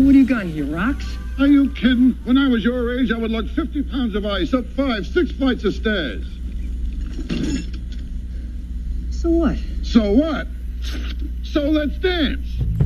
So what do you got here, rocks? Are you kidding? When I was your age, I would lug 50 pounds of ice up 5, 6 flights of stairs. So what? So what? So let's dance.